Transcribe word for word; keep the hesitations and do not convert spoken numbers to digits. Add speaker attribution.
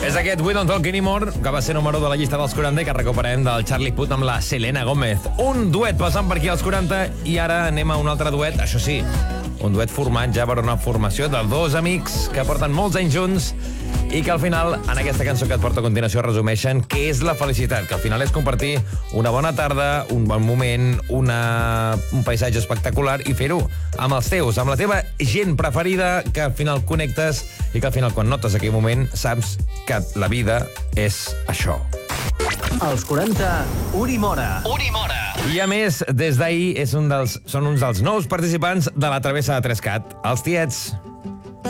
Speaker 1: És aquest We Don't Talk Anymore, que va ser número de la llista dels quaranta i que recuperem del Charlie Puth amb la Selena Gomez. Un duet passant per aquí als quaranta i ara anem a un altre duet, això sí, un duet format ja per una formació de dos amics que porten molts anys junts i que al final, en aquesta cançó que et porto a continuació, resumeixen què és la felicitat, que al final és compartir una bona tarda, un bon moment, una... un paisatge espectacular i fer-ho amb els teus, amb la teva gent preferida, que al final connectes i que al final, quan notes aquell moment, saps que la vida és això.
Speaker 2: Els quaranta, Unimora.
Speaker 3: Unimora.
Speaker 1: I a més, des d'ahir és un dels, són uns dels nous participants de la Travessa de Trescat, els tiets.